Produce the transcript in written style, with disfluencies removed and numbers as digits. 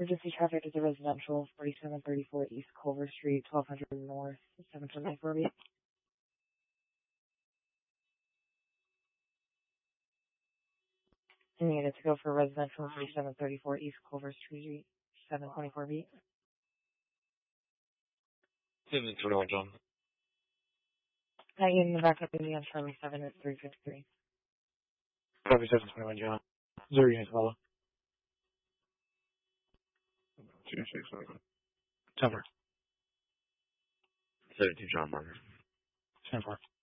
Emergency traffic is a residential, 4734 East Culver Street, 1200 North, 724 B. And unit to go for residential, 4734 East Culver Street, 724 B. 721, John. In the backup in the on Charlie 7 at 353. Copy 721, John. 0 units follow. 267. Temper. 72, John Marker. 10-4.